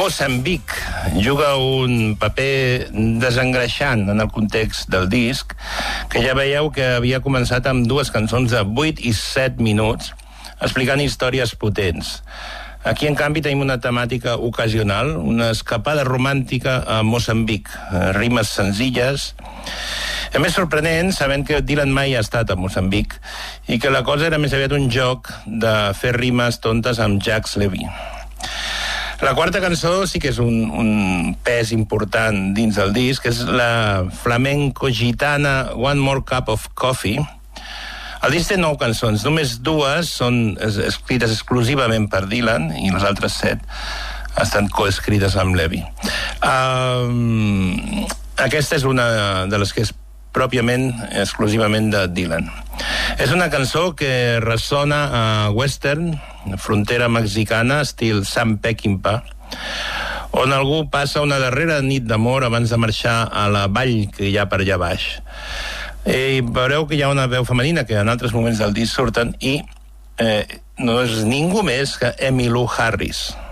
Moçambic juga un paper desengreixant en el context del disc, que ja veieu que havia començat amb dues cançons de 8 i 7 minuts, explicant històries potents. Aquí, en canvi, tenim una temàtica ocasional, una escapada romàntica a Moçambic, rimes senzilles. És més sorprenent, sabent que Dylan mai ha estat a Moçambic i que la cosa era més aviat un joc de fer rimes tontes amb Jacques Levy. La quarta cançó sí que és un pes important dins del disc, és la flamenco-gitana One More Cup of Coffee. El disc té 9 cançons, només 2 són escrites exclusivament per Dylan i les altres 7 estan coescrites amb Levy. Aquesta és una de les que és pròpiament, exclusivament de Dylan. És una cançó que ressona a western, frontera mexicana, estil Sam Peckinpah, on algú passa una darrera nit d'amor abans de marxar a la vall que hi ha per allà baix. I veureu que hi ha una veu femenina que en altres moments del disc surten i no és ningú més que Emmylou Harris.